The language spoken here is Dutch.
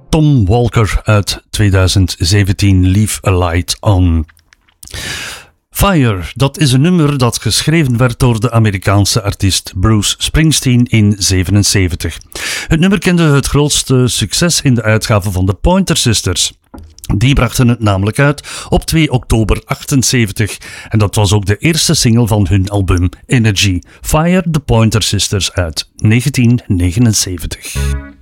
Tom Walker uit 2017, Leave a Light On. Fire, dat is een nummer dat geschreven werd door de Amerikaanse artiest Bruce Springsteen in 1977. Het nummer kende het grootste succes in de uitgave van de Pointer Sisters. Die brachten het namelijk uit op 2 oktober 78 en dat was ook de eerste single van hun album Energy. Fire, The Pointer Sisters uit 1979.